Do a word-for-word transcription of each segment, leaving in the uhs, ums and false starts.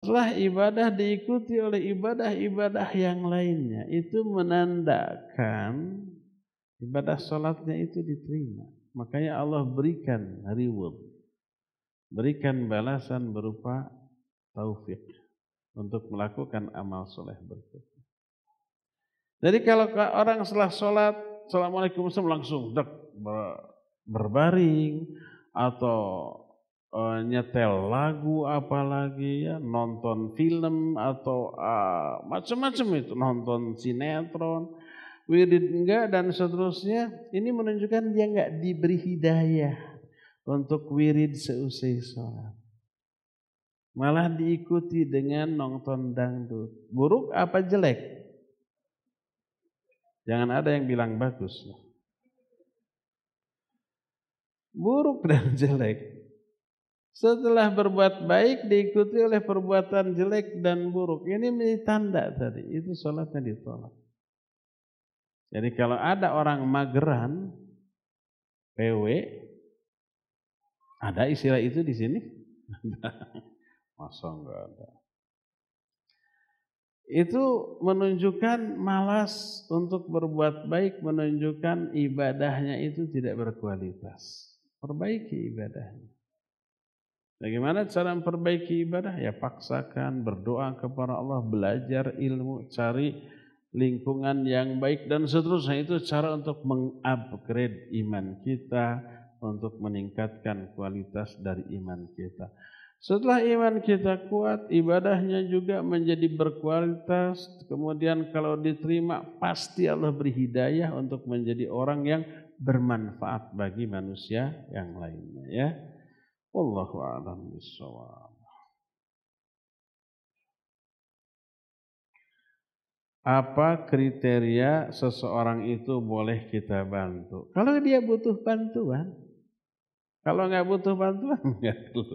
Setelah ibadah diikuti oleh ibadah-ibadah yang lainnya, itu menandakan ibadah sholatnya itu diterima. Makanya Allah berikan reward, berikan balasan berupa taufik untuk melakukan amal soleh berikutnya. Jadi kalau orang setelah sholat, Assalamualaikum langsung dek, berbaring atau Uh, nyetel lagu apalagi ya, nonton film atau uh, macam-macam itu, nonton sinetron, wirid enggak dan seterusnya, ini menunjukkan dia enggak diberi hidayah untuk wirid seusai sholat. Malah diikuti dengan nonton dangdut. Buruk apa jelek? Jangan ada yang bilang bagus. Buruk dan jelek. Setelah berbuat baik diikuti oleh perbuatan jelek dan buruk. Ini menjadi tanda tadi, itu sholatnya ditolak. Jadi kalau ada orang mageran, P W, ada istilah itu di sini? Masa enggak ada? Itu menunjukkan malas untuk berbuat baik, menunjukkan ibadahnya itu tidak berkualitas. Perbaiki ibadahnya. Bagaimana cara memperbaiki ibadah? Ya paksakan, berdoa kepada Allah, belajar ilmu, cari lingkungan yang baik dan seterusnya. Itu cara untuk mengupgrade iman kita, untuk meningkatkan kualitas dari iman kita. Setelah iman kita kuat, ibadahnya juga menjadi berkualitas. Kemudian kalau diterima, pasti Allah beri hidayah untuk menjadi orang yang bermanfaat bagi manusia yang lainnya, ya. Wallahu a'lam bishawab. Apa kriteria seseorang itu boleh kita bantu? Kalau dia butuh bantuan, kalau nggak butuh bantuan nggak perlu.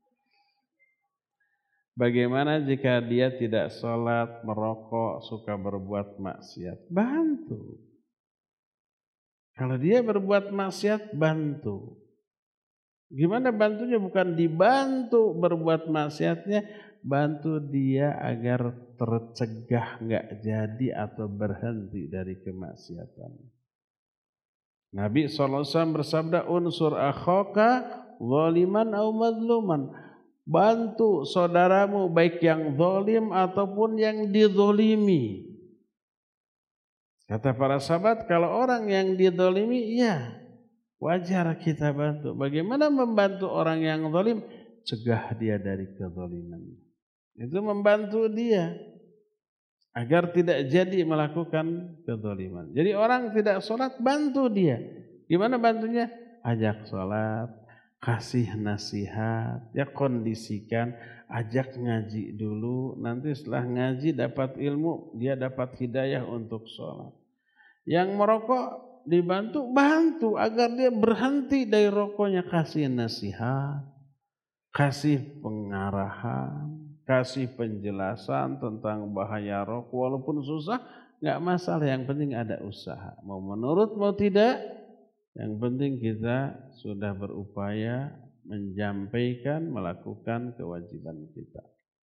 Bagaimana jika dia tidak sholat, merokok, suka berbuat maksiat? Bantu. Kalau dia berbuat maksiat, bantu. Gimana bantunya? Bukan dibantu berbuat maksiatnya, bantu dia agar tercegah nggak jadi atau berhenti dari kemaksiatan. Nabi shallallahu alaihi wasallam bersabda, unsur akhaka zaliman au madluman. Bantu saudaramu baik yang zalim ataupun yang dizalimi. Kata para sahabat, kalau orang yang dizalimi, iya, wajar kita bantu. Bagaimana membantu orang yang zalim? Cegah dia dari kezaliman. Itu membantu dia agar tidak jadi melakukan kezaliman. Jadi orang tidak sholat, bantu dia. Gimana bantunya? Ajak sholat, kasih nasihat, ya kondisikan, ajak ngaji dulu. Nanti setelah ngaji dapat ilmu, dia dapat hidayah untuk sholat. Yang merokok, dibantu, bantu agar dia berhenti dari rokoknya. Kasih nasihat, kasih pengarahan, kasih penjelasan tentang bahaya rokok. Walaupun susah, nggak masalah. Yang penting ada usaha. Mau menurut mau tidak, yang penting kita sudah berupaya menyampaikan, melakukan kewajiban kita.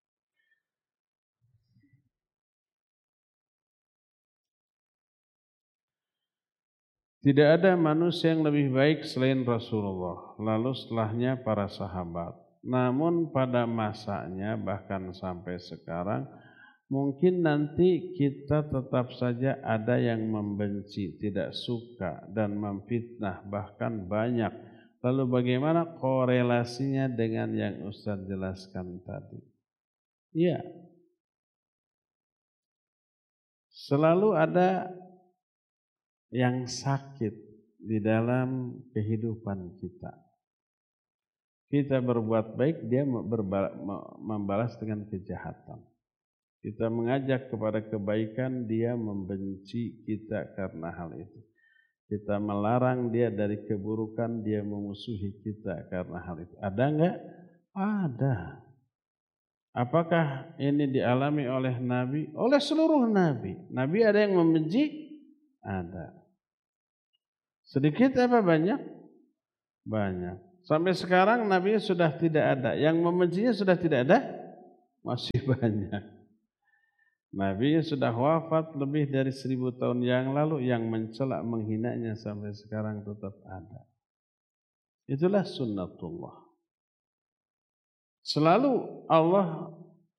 Tidak ada manusia yang lebih baik selain Rasulullah, lalu setelahnya para sahabat. Namun pada masanya bahkan sampai sekarang, mungkin nanti kita tetap saja ada yang membenci, tidak suka dan memfitnah, bahkan banyak. Lalu bagaimana korelasinya dengan yang Ustaz jelaskan tadi? Iya, selalu ada yang sakit di dalam kehidupan kita. Kita berbuat baik, dia membalas dengan kejahatan. Kita mengajak kepada kebaikan, dia membenci kita karena hal itu. Kita melarang dia dari keburukan, dia memusuhi kita karena hal itu. Ada enggak? Ada. Apakah ini dialami oleh Nabi? Oleh seluruh Nabi. Nabi ada yang membenci? Ada. Sedikit apa banyak? Banyak. Sampai sekarang Nabi sudah tidak ada. Yang membencinya sudah tidak ada? Masih banyak. Nabi sudah wafat lebih dari seribu tahun yang lalu, yang mencela menghinanya sampai sekarang tetap ada. Itulah sunnatullah. Selalu Allah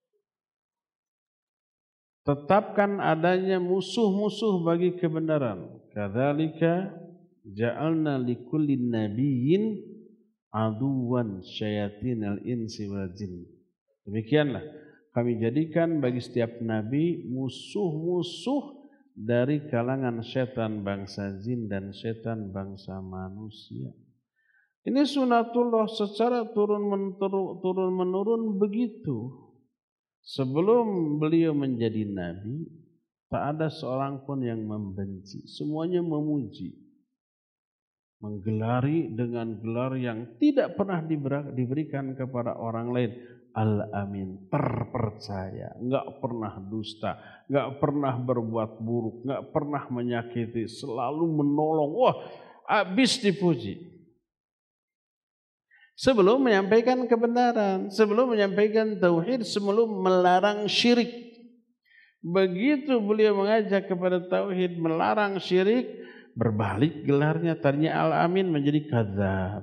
tetapkan adanya musuh-musuh bagi kebenaran. Kadzalika ja'alna likulli nabiyyin aduwan syayatinal insi wal jin. Demikianlah kami jadikan bagi setiap nabi musuh-musuh dari kalangan setan bangsa jin dan setan bangsa manusia. Ini sunatullah secara turun turun menurun begitu. Sebelum beliau menjadi nabi, tak ada seorang pun yang membenci, semuanya memuji. Menggelari dengan gelar yang tidak pernah diberikan kepada orang lain. Al-Amin, terpercaya, enggak pernah dusta, enggak pernah berbuat buruk, enggak pernah menyakiti, selalu menolong. Wah, habis dipuji. Sebelum menyampaikan kebenaran, sebelum menyampaikan tauhid, sebelum melarang syirik. Begitu beliau mengajak kepada tauhid, melarang syirik, berbalik gelarnya, tadinya Al-Amin menjadi kadzab.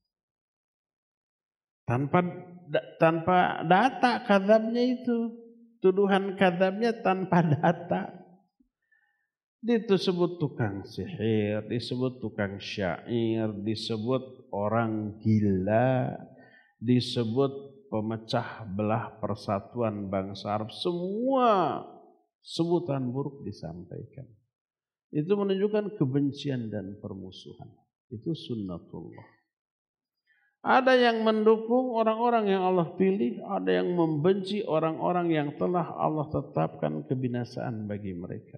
Tanpa tanpa data kadzabnya itu, tuduhan kadzabnya tanpa data. Disebut tukang sihir, disebut tukang syair, disebut orang gila, disebut pemecah belah persatuan bangsa Arab. Semua sebutan buruk disampaikan. Itu menunjukkan kebencian dan permusuhan. Itu sunnatullah. Ada yang mendukung orang-orang yang Allah pilih, ada yang membenci orang-orang yang telah Allah tetapkan kebinasaan bagi mereka.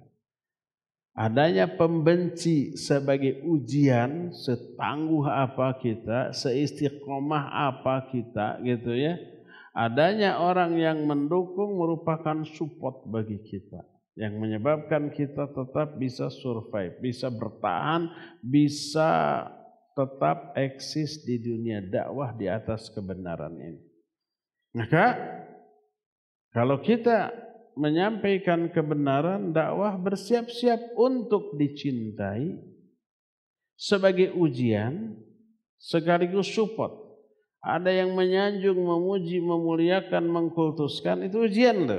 Adanya pembenci sebagai ujian, setangguh apa kita, seistiqomah apa kita, gitu ya. Adanya orang yang mendukung merupakan support bagi kita, yang menyebabkan kita tetap bisa survive, bisa bertahan, bisa tetap eksis di dunia dakwah di atas kebenaran ini. Maka kalau kita menyampaikan kebenaran, dakwah, bersiap-siap untuk dicintai sebagai ujian sekaligus support. Ada yang menyanjung, memuji, memuliakan, mengkultuskan, itu ujian loh.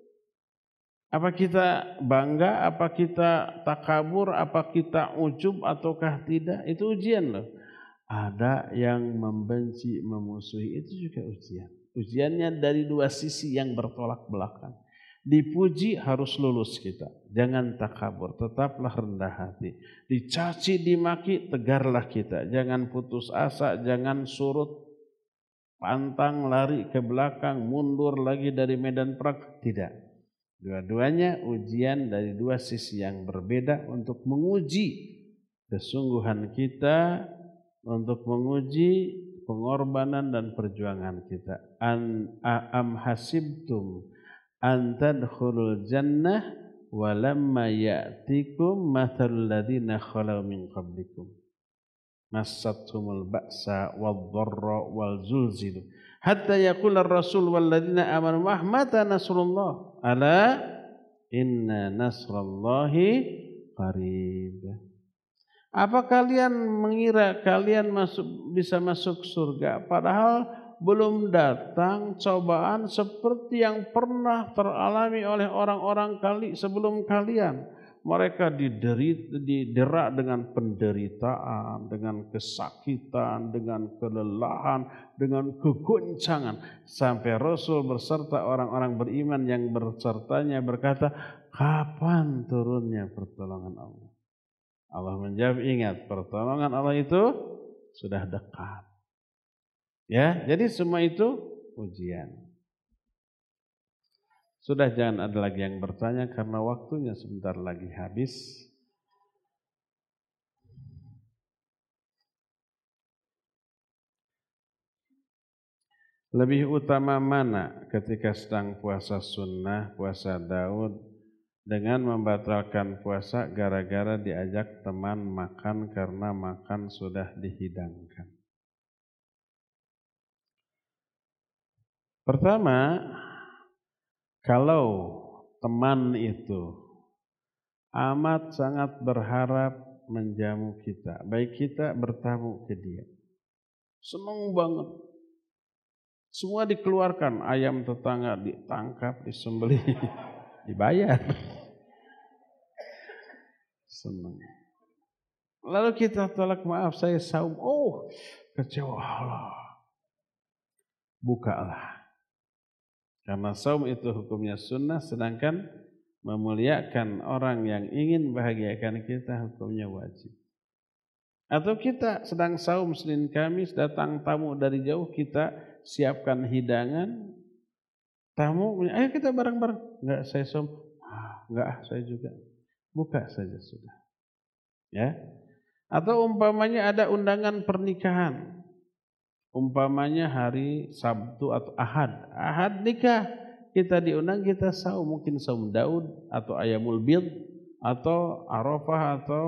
Apa kita bangga, apa kita takabur, apa kita ujub ataukah tidak, itu ujian loh. Ada yang membenci, memusuhi, itu juga ujian. Ujiannya dari dua sisi yang bertolak belakang. Dipuji harus lulus kita, jangan takabur, tetaplah rendah hati. Dicaci, dimaki, tegarlah kita, jangan putus asa, jangan surut, pantang, lari ke belakang, mundur lagi dari medan perang, tidak. Dua-duanya ujian dari dua sisi yang berbeda untuk menguji kesungguhan kita, untuk menguji pengorbanan dan perjuangan kita. An am hasibtum an tadkhulul jannah walamma ya'tikum mathalul ladzina khalau min qablikum massathumul ba'sa wadh-dharra wal zulzilu hatta yaqula ar-rasul wal ladzina amanu mata nasrullah ala inna nasrallahi qarib. Apa kalian mengira kalian masuk bisa masuk surga padahal belum datang cobaan seperti yang pernah teralami oleh orang-orang kali sebelum kalian. Mereka diderita, didera dengan penderitaan, dengan kesakitan, dengan kelelahan, dengan kegoncangan. Sampai Rasul berserta orang-orang beriman yang bersertanya berkata, kapan turunnya pertolongan Allah? Allah menjawab, ingat, pertolongan Allah itu sudah dekat. Ya, jadi semua itu ujian. Sudah, jangan ada lagi yang bertanya karena waktunya sebentar lagi habis. Lebih utama mana ketika sedang puasa sunnah, puasa Daud, dengan membatalkan puasa gara-gara diajak teman makan karena makan sudah dihidangkan? Pertama, Kalau teman itu amat sangat berharap menjamu kita, baik kita bertamu ke dia, senang banget, semua dikeluarkan, ayam tetangga ditangkap, disembelih, dibayar, senang. Lalu kita tolak, maaf saya saum, oh kecewa, Allah. Bukalah. Karena saum itu hukumnya sunnah, sedangkan memuliakan orang yang ingin bahagiakan kita hukumnya wajib. Atau kita sedang saum Senin Kamis, datang tamu dari jauh, kita siapkan hidangan, tamu, ayo kita bareng-bareng. Enggak, saya saum. Ah, enggak, saya juga. Buka saja sudah. Ya. Atau umpamanya ada undangan pernikahan. Umpamanya hari Sabtu atau Ahad, Ahad nikah, kita diundang, kita saum, mungkin saum Daud atau Ayamul Bid atau Arafah atau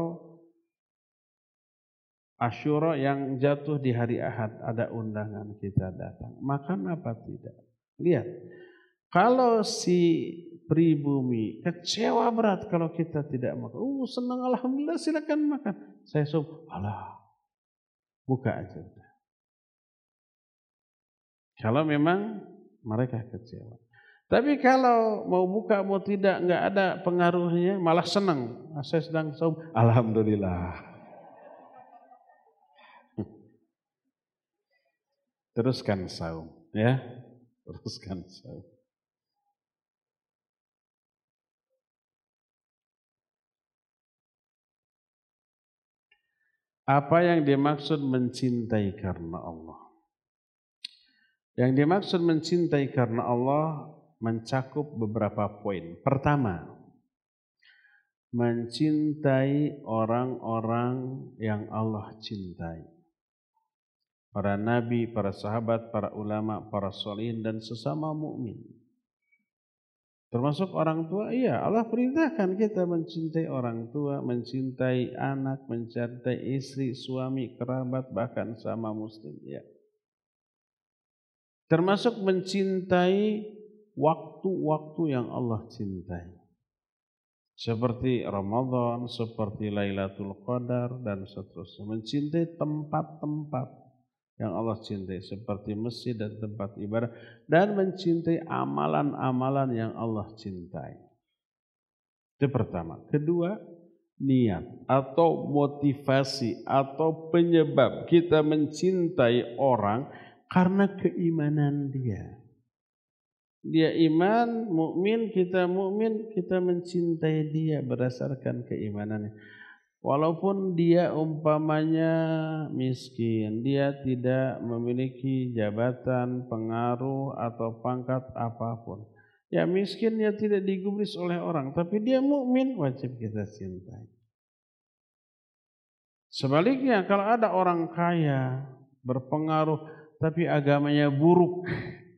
Asyura yang jatuh di hari Ahad, ada undangan kita datang. Makan apa tidak? Lihat, kalau si pribumi kecewa berat kalau kita tidak makan. Oh senang, alhamdulillah, silakan makan. Saya saum, alah, buka aja. Kalau memang mereka kecewa. Tapi kalau mau buka mau tidak, nggak ada pengaruhnya, malah senang. Saya sedang saum, alhamdulillah. Teruskan saum, ya, teruskan saum. Apa yang dimaksud mencintai karena Allah? Yang dimaksud mencintai karena Allah mencakup beberapa poin. Pertama, mencintai orang-orang yang Allah cintai. Para nabi, para sahabat, para ulama, para sholihin dan sesama mukmin. Termasuk orang tua, iya Allah perintahkan kita mencintai orang tua, mencintai anak, mencintai istri, suami, kerabat, bahkan sama muslim, ya. Termasuk mencintai waktu-waktu yang Allah cintai. Seperti Ramadan, seperti Lailatul Qadar, dan seterusnya. Mencintai tempat-tempat yang Allah cintai. Seperti masjid dan tempat ibadah. Dan mencintai amalan-amalan yang Allah cintai. Itu pertama. Kedua, niat atau motivasi atau penyebab kita mencintai orang karena keimanan dia. Dia iman, mukmin, kita mukmin, kita mencintai dia berdasarkan keimanannya. Walaupun dia umpamanya miskin, dia tidak memiliki jabatan, pengaruh atau pangkat apapun. Ya miskin, dia tidak digubris oleh orang, tapi dia mukmin, wajib kita cintai. Sebaliknya kalau ada orang kaya, berpengaruh, tapi agamanya buruk,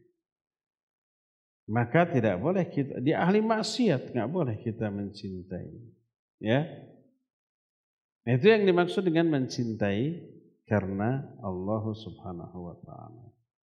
maka tidak boleh kita, dia ahli maksiat, nggak boleh kita mencintai. Ya, itu yang dimaksud dengan mencintai karena Allah Subhanahu wa Ta'ala.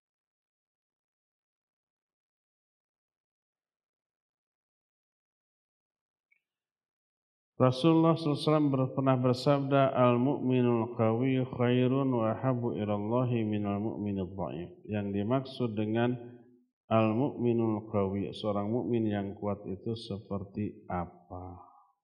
Rasulullah shallallahu alaihi wasallam pernah bersabda, al-mu'minul qawiyyu khairun wa ahabbu ilallahi minal mu'minid dha'if. Yang dimaksud dengan al-mu'minul qawi, seorang mukmin yang kuat itu seperti apa?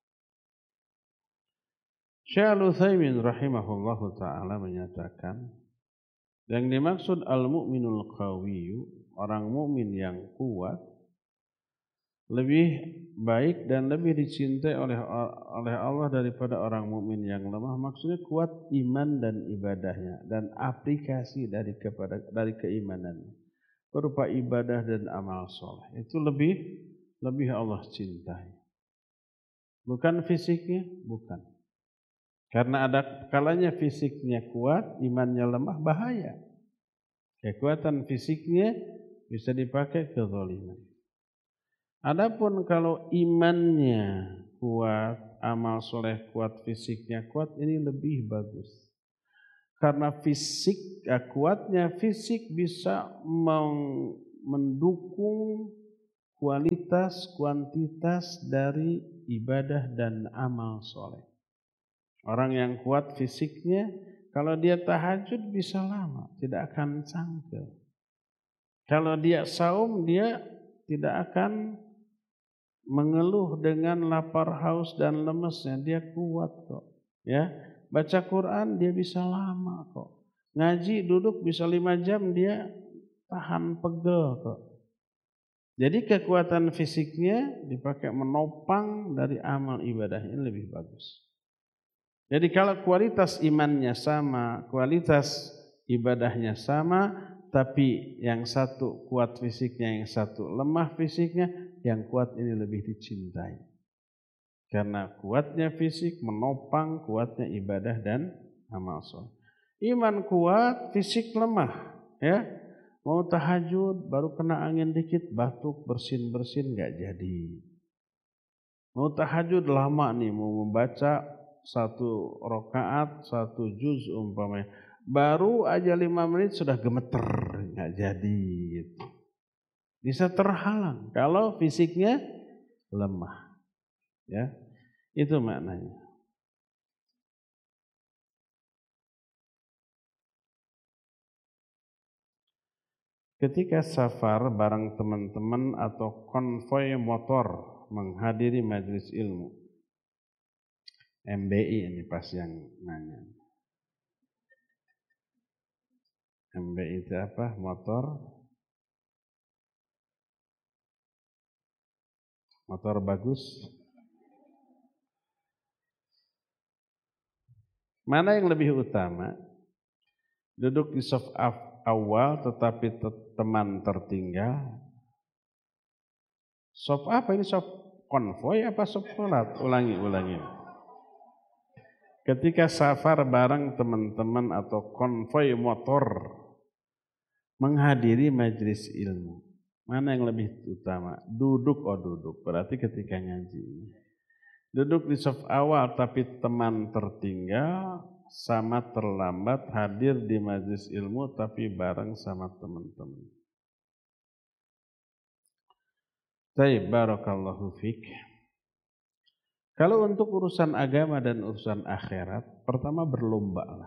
Syekh Al-Utsaimin rahimahullahu taala menyatakan, yang dimaksud al-mu'minul qawi, orang mukmin yang kuat, lebih baik dan lebih dicintai oleh oleh Allah daripada orang mukmin yang lemah. Maksudnya kuat iman dan ibadahnya dan aplikasi dari kepada dari keimanannya berupa ibadah dan amal soleh, itu lebih lebih Allah cintai. Bukan fisiknya, bukan. Karena ada kalanya fisiknya kuat, imannya lemah, bahaya. Kekuatan fisiknya bisa dipakai kezaliman. Adapun kalau imannya kuat, amal soleh kuat, fisiknya kuat, ini lebih bagus. Karena fisik, kuatnya fisik bisa mendukung kualitas kuantitas dari ibadah dan amal soleh. Orang yang kuat fisiknya, kalau dia tahajud bisa lama, tidak akan cangkel. Kalau dia saum, dia tidak akan mengeluh dengan lapar, haus dan lemesnya. Dia kuat kok. Ya, baca Quran dia bisa lama kok. Ngaji duduk bisa lima jam dia tahan pegel kok. Jadi kekuatan fisiknya dipakai menopang dari amal ibadahnya lebih bagus. Jadi kalau kualitas imannya sama, kualitas ibadahnya sama, tapi yang satu kuat fisiknya, yang satu lemah fisiknya, yang kuat ini lebih dicintai. Karena kuatnya fisik menopang kuatnya ibadah dan amal soleh. Iman kuat, fisik lemah, ya. Mau tahajud baru kena angin dikit batuk bersin-bersin gak jadi. Mau tahajud lama nih, mau membaca satu rakaat, satu juz umpamanya. Baru aja lima menit sudah gemeter, gak jadi gitu. Bisa terhalang kalau fisiknya lemah. Ya, itu maknanya. Ketika safar bareng teman-teman atau konvoi motor menghadiri majelis ilmu. M B I ini pas yang nanya. M B I itu apa? Motor Motor bagus. Mana yang lebih utama? Duduk di soft awal tetapi teman tertinggal. Soft apa ini? Soft konvoi apa soft sholat? Ulangi, ulangi. Ketika safar bareng teman-teman atau konvoi motor menghadiri majelis ilmu. Mana yang lebih utama? Duduk, oh duduk. Berarti ketika ngaji. Duduk di soft awal tapi teman tertinggal, sama terlambat hadir di majelis ilmu tapi bareng sama teman-teman. Baik, barakallahu fik. Kalau untuk urusan agama dan urusan akhirat, pertama berlomba lah.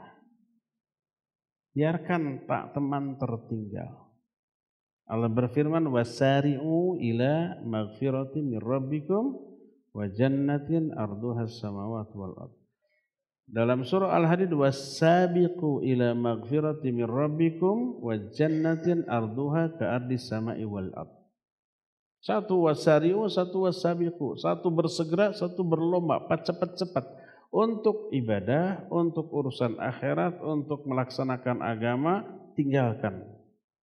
Biarkan tak teman tertinggal. Allah berfirman, wasari'u ila maghfiratin min rabbikum wa jannatin arduha as-samawati wal ard. Dalam surah Al-Hadid, wasabiqu ila maghfiratin min rabbikum wa jannatin arduha ka'ardis sama'i wal ard. Satu wasari'u, satu wasabiqu, satu bersegera, satu berlomba, cepat-cepat untuk ibadah, untuk urusan akhirat, untuk melaksanakan agama, tinggalkan.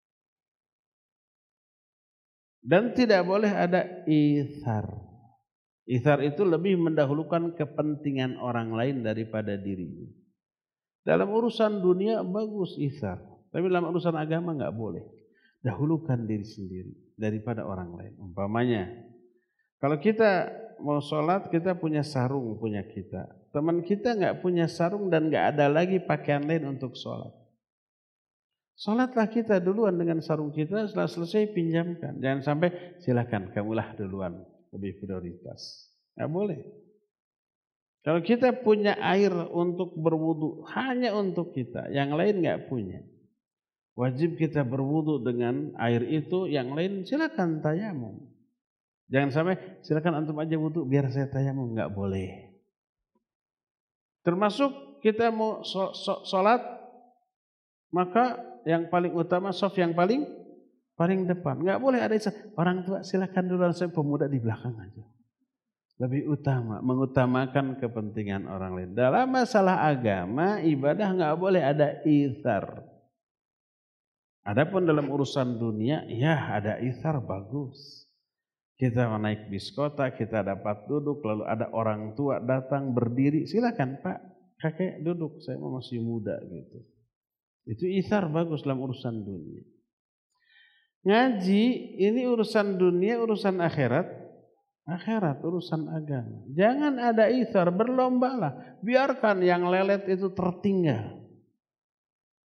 Dan tidak boleh ada ithar. Ithar itu lebih mendahulukan kepentingan orang lain daripada dirinya. Dalam urusan dunia bagus ithar, tapi dalam urusan agama enggak boleh. Dahulukan diri sendiri daripada orang lain. Umpamanya, kalau kita mau sholat, kita punya sarung punya kita. Teman kita enggak punya sarung dan enggak ada lagi pakaian lain untuk sholat. Sholatlah kita duluan dengan sarung kita, setelah selesai pinjamkan. Jangan sampai silakan kamulah duluan, lebih prioritas. Nggak boleh. Kalau kita punya air untuk berwudu hanya untuk kita, yang lain nggak punya. Wajib kita berwudu dengan air itu, yang lain silakan tayamum. Jangan sampai silakan antum aja wudu biar saya tayamum, nggak boleh. Termasuk kita mau sholat, maka yang paling utama soft yang paling paling depan. Enggak boleh ada orang tua silakan duluan, saya pemuda di belakang aja. Lebih utama mengutamakan kepentingan orang lain. Dalam masalah agama, ibadah enggak boleh ada itsar. Adapun dalam urusan dunia, ya ada itsar bagus. Kita naik bis kota, kita dapat duduk, lalu ada orang tua datang berdiri, silakan Pak, kakek duduk, saya masih muda gitu. Itu itsar bagus dalam urusan dunia. Ngaji ini urusan dunia, urusan akhirat. Akhirat urusan agama. Jangan ada itsar, berlombalah. Biarkan yang lelet itu tertinggal.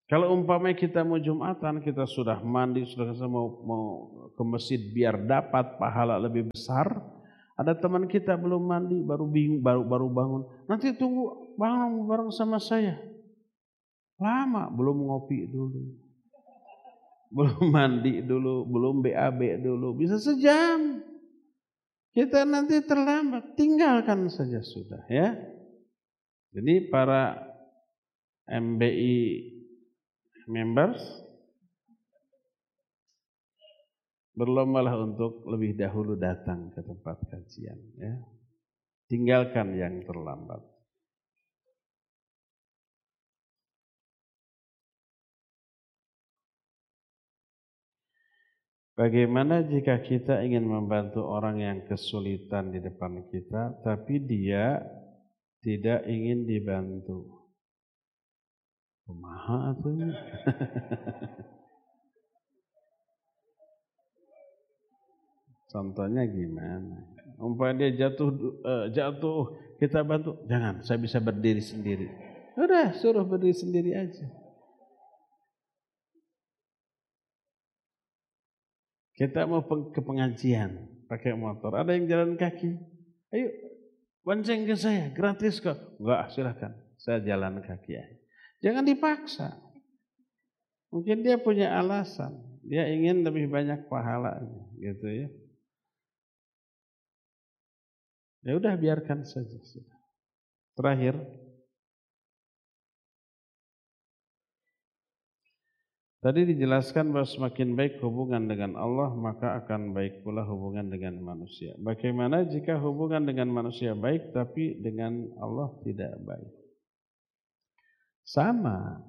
Kalau umpamanya kita mau Jumatan, kita sudah mandi, sudah mau, mau ke masjid biar dapat pahala lebih besar. Ada teman kita belum mandi, baru bingung, baru baru bangun. Nanti tunggu bangun bareng sama saya. Lama, belum ngopi dulu, belum mandi dulu, belum B A B dulu, bisa sejam. Kita nanti terlambat, tinggalkan saja sudah ya. Jadi para M B I members, berlombalah untuk lebih dahulu datang ke tempat kajian ya. Tinggalkan yang terlambat. Bagaimana jika kita ingin membantu orang yang kesulitan di depan kita, tapi dia tidak ingin dibantu? Kumaha atuh? Contohnya gimana? Umpamanya dia jatuh uh, jatuh, kita bantu. Jangan, saya bisa berdiri sendiri. Udah, suruh berdiri sendiri aja. Kita mau ke pengajian pakai motor, ada yang jalan kaki. Ayo, bonceng ke saya, gratis kok. Enggak, silakan. Saya jalan kaki aja. Jangan dipaksa. Mungkin dia punya alasan, dia ingin lebih banyak pahalanya, gitu ya. Ya udah, biarkan saja. Terakhir, tadi dijelaskan bahwa semakin baik hubungan dengan Allah, maka akan baik pula hubungan dengan manusia. Bagaimana jika hubungan dengan manusia baik, tapi dengan Allah tidak baik? Sama.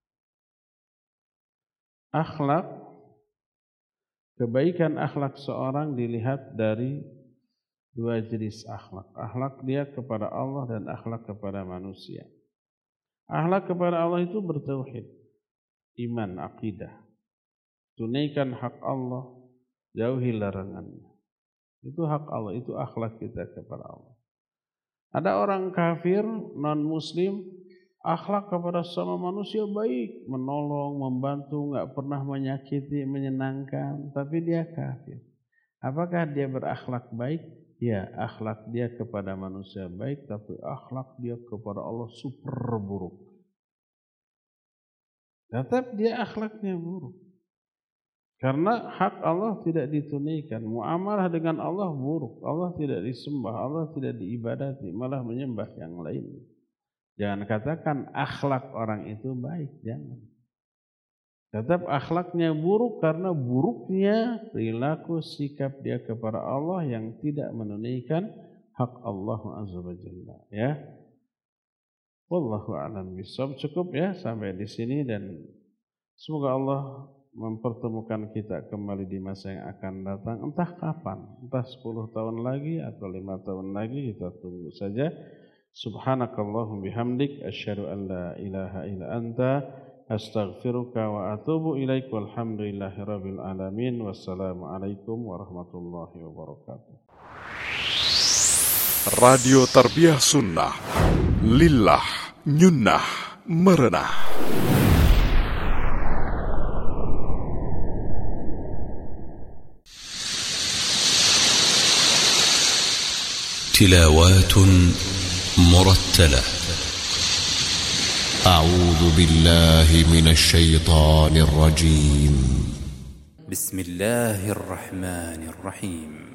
Akhlak, kebaikan akhlak seorang dilihat dari dua jenis akhlak. Akhlak dia kepada Allah dan akhlak kepada manusia. Akhlak kepada Allah itu bertauhid, iman, akidah. Tunaikan hak Allah, jauhi larangannya. Itu hak Allah, itu akhlak kita kepada Allah. Ada orang kafir, non-muslim, akhlak kepada sama manusia baik, menolong, membantu, enggak pernah menyakiti, menyenangkan, tapi dia kafir. Apakah dia berakhlak baik? Ya, akhlak dia kepada manusia baik, tapi akhlak dia kepada Allah super buruk. Tetap dia akhlaknya buruk. Karena hak Allah tidak ditunaikan, muamalah dengan Allah buruk, Allah tidak disembah, Allah tidak diibadati, malah menyembah yang lain. Jangan katakan akhlak orang itu baik, jangan. Tetap akhlaknya buruk karena buruknya perilaku sikap dia kepada Allah yang tidak menunaikan hak Allah Azza wa Jalla. Ya, wallahu a'lam bishawab. Cukup ya sampai di sini, dan semoga Allah mempertemukan kita kembali di masa yang akan datang. Entah kapan, entah sepuluh tahun lagi atau lima tahun lagi, kita tunggu saja. Subhanakallahum bihamdik, asyhadu an la ilaha illa anta, astaghfiruka wa atubu ilaik, walhamdulillahi rabbil alamin, wassalamualaikum warahmatullahi wabarakatuh. Radio Tarbiyah Sunnah, lillah, nyunnah, merenah. تلاوات مرتلة. أعوذ بالله من الشيطان الرجيم. بسم الله الرحمن الرحيم.